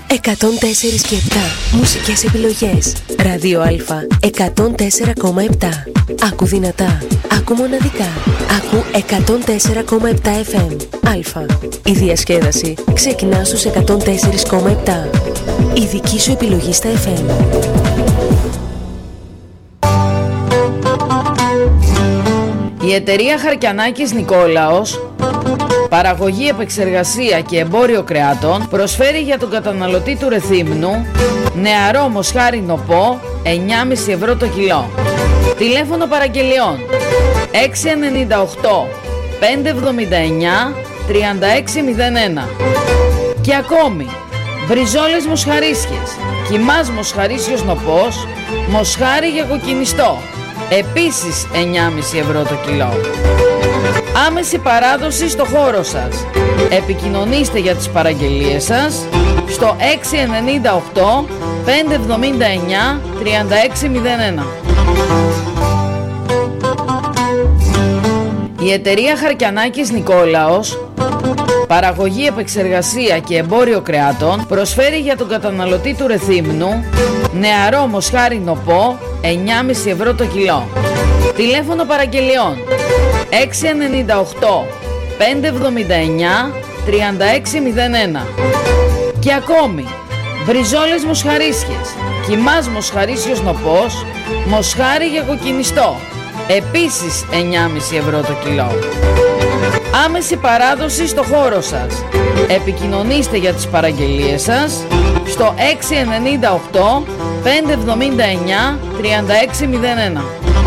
104 και 7. Μουσικές επιλογές. Ράδιο Α 104,7. Άκου δυνατά. Άκου μοναδικά. Άκου 104,7 FM. Α. Η διασκέδαση ξεκινά στους 104,7. Η δική σου επιλογή στα FM. Η εταιρεία Χαρκιανάκης Νικόλαος, παραγωγή, επεξεργασία και εμπόριο κρεάτων, προσφέρει για τον καταναλωτή του Ρεθύμνου νεαρό μοσχάρι νοπό 9,5 ευρώ το κιλό. Τηλέφωνο παραγγελιών 698 579 3601. Και ακόμη μπριζόλες μοσχαρίσιες, κιμάς μοσχαρίσιος νοπός, μοσχάρι για κοκκινιστό, επίσης 9,5 ευρώ το κιλό. Άμεση παράδοση στο χώρο σας. Επικοινωνήστε για τις παραγγελίες σας στο 698 579 3601. Η εταιρεία Χαρκιανάκης Νικόλαος, παραγωγή, επεξεργασία και εμπόριο κρεάτων, προσφέρει για τον καταναλωτή του Ρεθύμνου νεαρό μοσχάρι νοπό 9,5 ευρώ το κιλό. Τηλέφωνο παραγγελιών 698 579 3601. Και ακόμη μπριζόλες μοσχαρίσιες, κιμάς μοσχαρίσιος νοπός, μοσχάρι για κοκκινιστό, επίσης 9,5 ευρώ το κιλό. Άμεση παράδοση στο χώρο σας. Επικοινωνήστε για τις παραγγελίες σας στο 698 579 3601.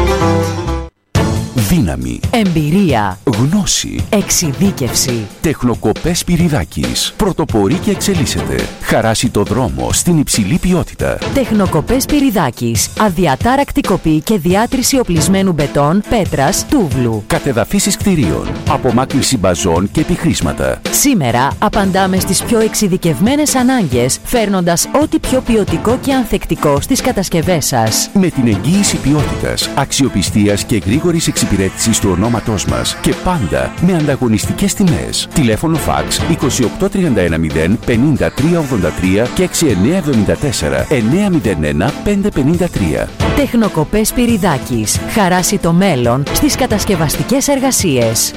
Δύναμη, εμπειρία, γνώση, εξειδίκευση. Τεχνοκοπές Πυριδάκης. Πρωτοπορεί και εξελίσσεται. Χαράσει το δρόμο στην υψηλή ποιότητα. Τεχνοκοπές Πυριδάκης. Αδιατάρακτη κοπή και διάτρηση οπλισμένου μπετόν, πέτρας, τούβλου. Κατεδαφίσεις κτηρίων. Απομάκρυνση μπαζών και επιχρήσματα. Σήμερα απαντάμε στις πιο εξειδικευμένες ανάγκες, φέρνοντας ό,τι πιο ποιοτικό και ανθεκτικό στις κατασκευές σας. Με την εγγύηση ποιότητας, αξιοπιστίας και γρήγορης εξυπηρέτησης του ονόματός μας και πάντα με ανταγωνιστικές τιμές. Τηλέφωνο φαξ 28310 5383 και 6974 901 553. Τεχνοκοπές Πυριδάκης. Χαράσει το μέλλον στις κατασκευαστικές εργασίες.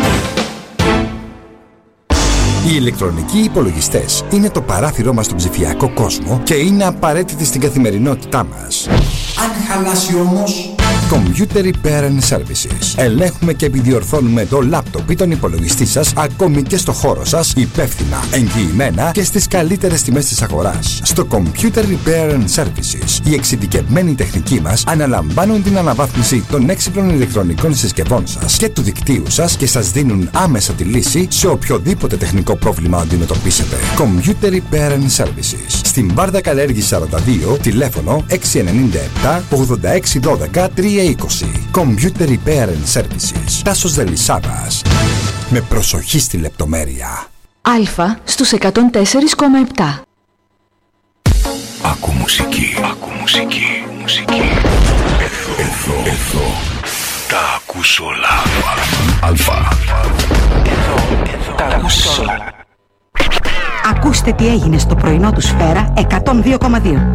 Οι ηλεκτρονικοί υπολογιστές είναι το παράθυρό μας στον ψηφιακό κόσμο και είναι απαραίτητοι στην καθημερινότητά μας. Αν χαλάσει όμως, Computer Repair and Services. Ελέγχουμε και επιδιορθώνουμε το λάπτοπ ή τον υπολογιστή σας, ακόμη και στο χώρο σας, υπεύθυνα, εγγυημένα και στις καλύτερες τιμές της αγοράς. Στο Computer Repair and Services, οι εξειδικευμένοι τεχνικοί μας αναλαμβάνουν την αναβάθμιση των έξυπνων ηλεκτρονικών συσκευών σας και του δικτύου σας και σας δίνουν άμεσα τη λύση σε οποιοδήποτε τεχνικό πρόβλημα αντιμετωπίσετε. Computer Repair and Services. Στην Βάρδα Καλέργη 42, τηλέφωνο 697 8612 320. Computer Repair and Services. Τάσος Δελισσάβας. Με προσοχή στη λεπτομέρεια. Α στους 104,7. Άκου μουσική. Άκου μουσική. Μουσική. Εδώ. Τα ακούς όλα. Αλφα. Τα ακούς όλα. Ακούστε τι έγινε στο πρωινό του Σφαίρα 102,2.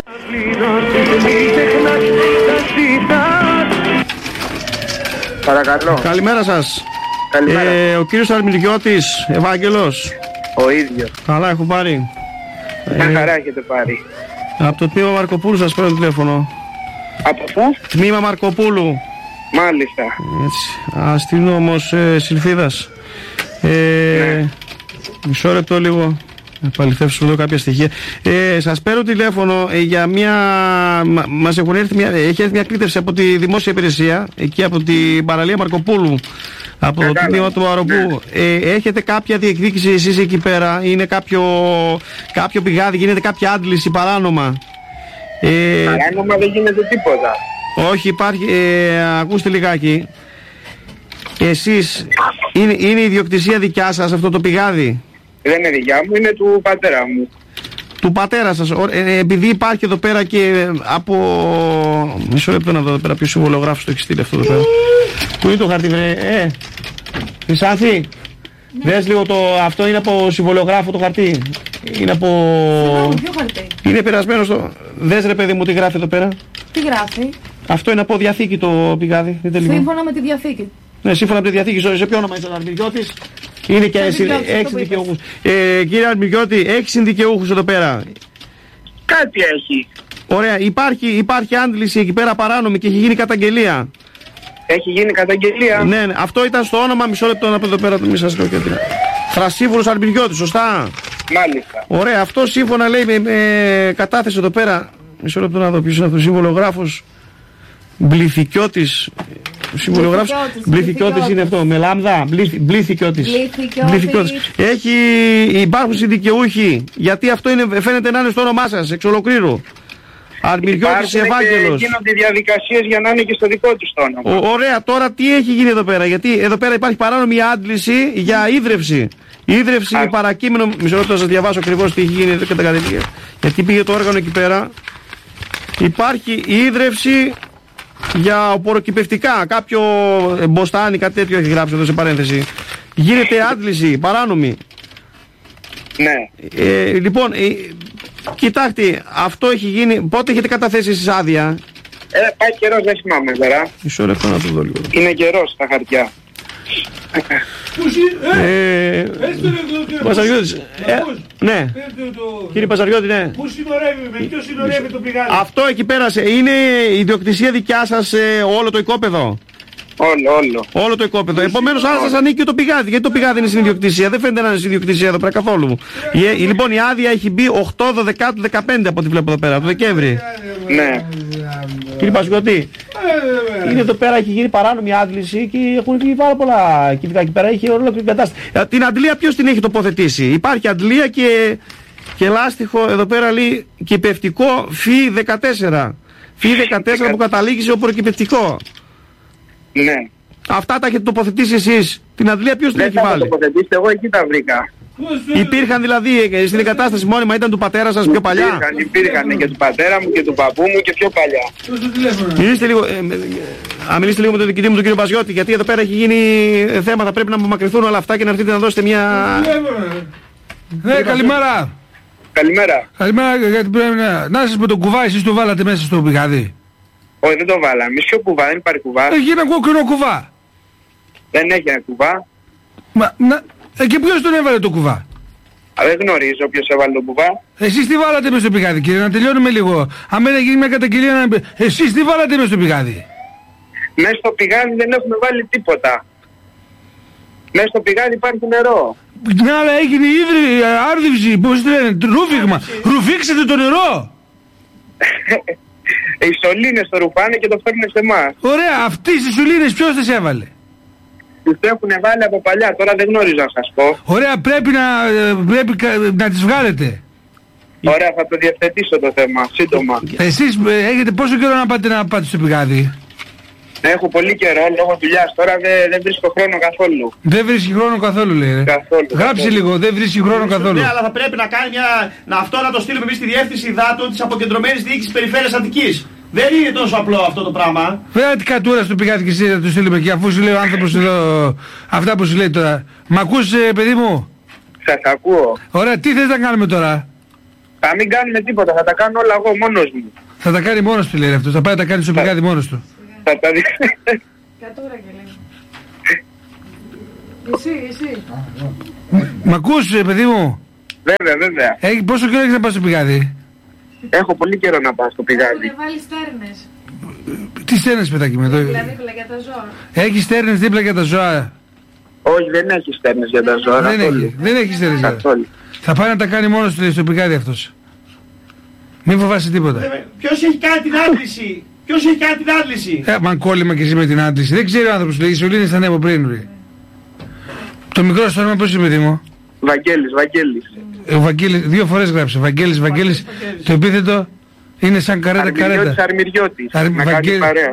Παρακαλώ. Καλημέρα σας. Καλημέρα. Ο κύριος Αρμιλιώτης, Ευάγγελος. Ο ίδιος. Καλά έχω πάρει. Μια χαρά έχετε πάρει. Από το τμήμα Μαρκοπούλου σας παίρνω τηλέφωνο. Από πού? Τμήμα Μαρκοπούλου. Μάλιστα. Έτσι. Αστυνόμος Σιλφίδας. Ναι. Μισό λεπτό λίγο. Επαληθεύσω εδώ κάποια στοιχεία. Σας παίρνω τηλέφωνο για μια. Μας έχουν έρθει έχει έρθει μια κλήτευση από τη δημόσια υπηρεσία, εκεί από την παραλία Μαρκοπούλου, από το τμήμα του Μαροπού. Ναι. Έχετε κάποια διεκδίκηση εσείς εκεί πέρα? Είναι κάποιο πηγάδι, γίνεται κάποια άντληση παράνομα? Παράνομα δεν γίνεται τίποτα. Όχι, υπάρχει. Ακούστε λιγάκι. Εσείς, είναι ιδιοκτησία δικιά σας αυτό το πηγάδι? Δεν είναι δικιά μου, είναι του πατέρα μου. Του πατέρα σας. Επειδή υπάρχει εδώ πέρα και από... Μισό λεπτό να δω εδώ πέρα ποιος συμβολογράφος το έχει στείλει αυτό εδώ πέρα. Πού είναι το χαρτί, Χρυσάνθη? Δες λίγο αυτό είναι από συμβολιογράφο το χαρτί. Είναι από... Ποιο χαρτί? Είναι περασμένο στο... Δες ρε παιδί μου τι γράφει εδώ πέρα. Τι γράφει? Αυτό είναι από διαθήκη το πηγάδι. Σύμφωνα με τη διαθήκη. Ναι, σύμφωνα με τη διαθήκη. Σε ποιο όνομα είσαι ο Αρμυριώτης? Είναι και 6 συνδικαιούχους. Κύριε Αρμυριώτη, 6 συνδικαιούχους εδώ πέρα. Κάτι έχει. Ωραία, υπάρχει άντληση εκεί πέρα παράνομη και έχει γίνει καταγγελία. Έχει γίνει καταγγελία. Ναι, αυτό ήταν στο όνομα, μισό λεπτό να πω εδώ πέρα, μη σας λέω και τι. Θρασίβουλος Αρμυριώτης, σωστά. Μάλιστα. Ωραία, αυτό σύμφωνα λέει με κατάθεση εδώ πέρα. Μισό λεπτό να δω ποιος είναι αυτό, συμβολογράφος Μπληθικιώτης. Συμβολογράφος Μπληθικιώτης είναι αυτό, με λάμδα. Μπληθικιώτης. Υπάρχουν συνδικαιούχοι, γιατί αυτό είναι, φαίνεται να είναι στο όνομά σας, εξ ολοκλήρου. Αρμυριώτης Ευάγγελος. Γίνονται διαδικασίες για να είναι και στο δικό του το όνομα. Ωραία, τώρα τι έχει γίνει εδώ πέρα? Γιατί εδώ πέρα υπάρχει παράνομη άντληση για ίδρυυση. Ίδρυυση παρακείμενο. Μισό λεπτό να σας διαβάσω ακριβώς τι έχει γίνει εδώ και τα κατηγορία. Γιατί πήγε το όργανο εκεί πέρα. Υπάρχει ίδρυυση για οπωροκυπευτικά. Κάποιο μποστάνι, κάτι τέτοιο έχει γράψει εδώ σε παρένθεση. Γίνεται άντληση παράνομη. Ναι. Λοιπόν, κοιτάξτε, αυτό έχει γίνει. Πότε έχετε καταθέσει εσείς άδεια? Πάει καιρός, δεν θυμάμαι τώρα. Μισό λεπτό να το δω λίγο. Είναι καιρός στα χαρτιά. Πασαριώτης. Ναι. Κύριε Πασαριώτη, ναι. Πού συνορεύει, με ποιο συνορεύει το πηγάδι? Αυτό εκεί πέρασε. Είναι ιδιοκτησία δικιά σας όλο το οικόπεδο? Όλο το οικόπεδο. Επομένως, άρα σας ανήκει το πηγάδι. Γιατί το πηγάδι είναι στην ιδιοκτησία? Δεν φαίνεται να είναι στην ιδιοκτησία εδώ πέρα καθόλου. Λοιπόν, η άδεια έχει μπει 8/12/15 από ό,τι βλέπω εδώ πέρα, το Δεκέμβρη. Ναι. Κύριε Πασιώτη, είναι εδώ πέρα, έχει γίνει παράνομη άντληση και έχουν βγει πάρα πολλά κυβικά εκεί πέρα. Έχει ολόκληρη κατάσταση. Την αντλία ποιος την έχει τοποθετήσει? Υπάρχει αντλία και λάστιχο εδώ πέρα λέει κυπευτικό φι 14. Φι 14 που καταλήγει σε οπωροκυπευτικό. Ναι. Αυτά τα έχετε τοποθετήσει εσείς? Την αντλία ποιος την έχει βάλει? Δεν τα τοποθετήσετε, εγώ εκεί τα βρήκα. Υπήρχαν δηλαδή στην εγκατάσταση μόνιμα, ήταν του πατέρα σας πιο παλιά? Υπήρχαν και του πατέρα μου και του παππού μου και πιο παλιά. Μιλήστε λίγο, μιλήστε λίγο με τον διοικητή μου τον κύριο Μπαζιώτη, γιατί εδώ πέρα έχει γίνει θέματα, πρέπει να απομακρυνθούν όλα αυτά και να έρθετε να δώσετε μια... Ναι, καλημέρα. Καλημέρα. Καλημέρα, γιατί πρέπει να σας πω, το κουβά εσείς το βάλατε μέσα στο πηγάδι? Όχι, δεν το βάλαμε. Ποιο κουβά, δεν υπάρχει κουβά. Έχει ένα κόκκινο κουβά. Δεν έχει ένα κουβά. Και ποιος τον έβαλε το κουβά? Δεν γνωρίζω ποιος έβαλε το κουβά. Εσείς τι βάλατε μέσα στο πηγάδι, κύριε? Να τελειώνουμε λίγο. Αν δεν γίνει μια καταγγελία, εσείς τι βάλατε μέσα στο πηγάδι? Μέσα στο πηγάδι δεν έχουμε βάλει τίποτα. Μέσα στο πηγάδι υπάρχει νερό. Ναι, αλλά έγινε άρδευση, πώς το λένε, ρούφιγμα. Ρουφήξετε το νερό. Οι σωλήνες το ρουφάνε και το φέρνουν σε εμάς. Ωραία, αυτές οι σωλήνες ποιος τις έβαλε? Τις έχουν βάλει από παλιά, τώρα δεν γνωρίζω να σας πω. Ωραία, πρέπει να τις βγάλετε. Ωραία, θα το διευθετήσω το θέμα, σύντομα. Εσείς έχετε πόσο καιρό να πάτε στο πηγάδι? Έχω πολύ καιρό, λόγω δουλειάς, τώρα δεν βρίσκω χρόνο καθόλου. Δεν βρίσκει χρόνο καθόλου, λέει. Καθόλου. Γράψε λίγο, δεν βρίσκει χρόνο καθόλου. Ναι, αλλά θα πρέπει να κάνει αυτό να το στείλουμε εμείς στη διεύθυνση υδάτων της αποκεντρωμένης διοίκησης περιφέρειας Αττικής. Δεν είναι τόσο απλό αυτό το πράγμα. Βέβαια την κατούρα στο πηγάδι και εσύ να το στείλουμε και αφού σου λέει ο άνθρωπος εδώ αυτά που σου λέει τώρα. Μ' ακούς, παιδί μου? Σας ακούω. Ωραία, τι θες να κάνουμε τώρα? Θα μην κάνουμε τίποτα, θα τα κάνω όλα εγώ μόνος μου. Θα τα κάνει μόνος του, λέει αυτός, θα πάει να τα κάνει στο πηγάδι μόνος του. Θα τα δει. Κατούρα και λέει. Εσύ. Μ' ακούς, παιδί μου? Βέβαια. Πόσο καιρό έχεις να πας στο πηγάδι? Έχω πολύ καιρό να πάω στο πηγάδι. Έχουν βάλει στέρνες. Τι στέρνες, παιδάκι με το? Δίπλα για τα ζώα. Έχει στέρνες δίπλα για τα ζώα? Όχι, δεν έχει στέρνες για τα ζώα. Δεν έχει στέρνες για τα ζώα. Θα πάει να τα κάνει μόνος του στο πηγάδι αυτός. Μην φοβάσαι τίποτα. Ποιος έχει κάνει την άντληση? Ποιος έχει κάνει την άντληση? Μα κόλλημα και εσύ με την άντληση. Δεν ξέρει ο άνθρωπος, λέει, οι σωλήνες ήταν από πριν. Το μικρό σου όνομα πώς είναι, παιδί μου? Βαγγέλης. Ο Βαγγέλης, 2 φορές γράψε. Βαγγέλης. Το επίθετο είναι σαν καρέτα. Αρμυριώτης. Να κάνει παρέα.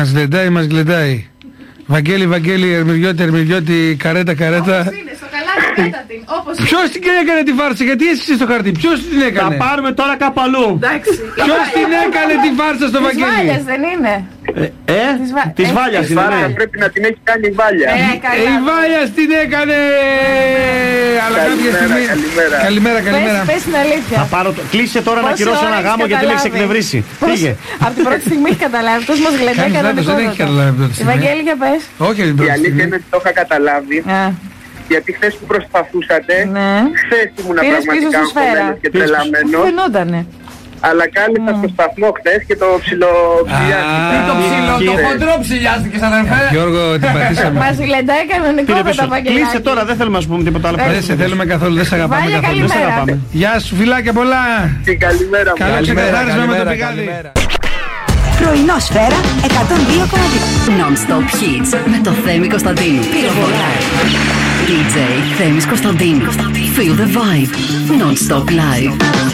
Μας γλεντάει. Βαγγέλη, Αρμυριώτη, καρέτα. Είναι στο καλάθι. Ποιος την έκανε τη φάρσα, γιατί έσυξε στο χαρτί, ποιος την έκανε? Θα πάρουμε τώρα κάπου αλλού. Ποιος την έκανε τη φάρσα στο Βαγγέλη? Της Βάλιας δεν είναι? Της Βάλιας είναι, ναι. Πρέπει να την έχει κάνει η Βάλια. Η Βάλιας την έκανε! Αλλά κάποια στιγμή... Καλημέρα. Πες την αλήθεια. Κλείσε τώρα να ακυρώσω ένα γάμο γιατί με έχει εκνευρίσει. Πήγε. Από την πρώτη στιγμή έχει καταλάβει. Αυτός μας γλεντάει κανονικότατα. Δεν έχει καταλάβει από την πρώτη στιγμή. Ευαγγέλη, για πες. Όχι την Η πρώτη αλήθεια στιγμή. είναι ότι το είχα καταλάβει. Γιατί χθες που προσπαθούσατε, χθες ήμουν πραγματικά αγχωμένος και τρελαμένος. Φαινότανε. Αλλά κάλεσα στο σταθμό χθες και το Το χοντρό ψηλιάστηκες, αδερφέ. Γιώργο, την πατήσαμε. Μας γλεντάει κανονικότατα, Βαγγελάκη. Κλείσε τώρα, δεν θέλουμε να σου πούμε τίποτα άλλο. Δεν σε θέλουμε καθόλου, δεν σε αγαπάμε καθόλου. Γεια σου, φιλάκια πολλά. Καλημέρα. Καλό ξεκαθάρισμα με το πηγάδι. Πρωινό Σφαίρα 102,2. Non-stop hits με το Θέμη Κωνσταντίνου. Πυροβολάει. DJ Θέμης Κωνσταντίνου. Feel the vibe. Non-stop live.